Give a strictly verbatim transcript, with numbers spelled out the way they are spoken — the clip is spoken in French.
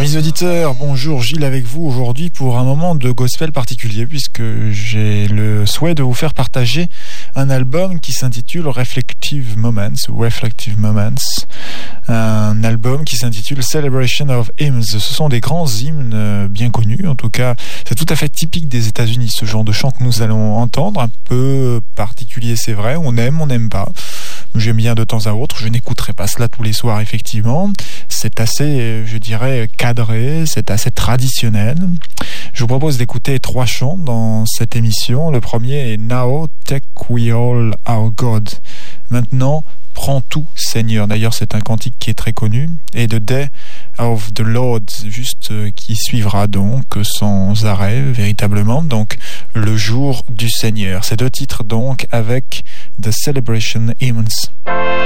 Amis auditeurs, bonjour, Gilles avec vous aujourd'hui pour un moment de gospel particulier puisque j'ai le souhait de vous faire partager un album qui s'intitule Reflective Moments ou Reflective Moments, un album qui s'intitule Celebration of Hymns. Ce sont des grands hymnes bien connus, en tout cas c'est tout à fait typique des États-Unis, ce genre de chant que nous allons entendre, un peu particulier c'est vrai, on aime, on n'aime pas. J'aime bien de temps à autre, je n'écouterai pas cela tous les soirs effectivement, c'est assez, je dirais, cadré, c'est assez traditionnel. Je vous propose d'écouter trois chants dans cette émission. Le premier est Now Take We All Our God. Maintenant, prends tout Seigneur. D'ailleurs, c'est un cantique qui est très connu. Et The Day of the Lord, juste euh, qui suivra donc sans arrêt, véritablement. Donc, le jour du Seigneur. Ces deux titres donc avec The Celebration Hymns.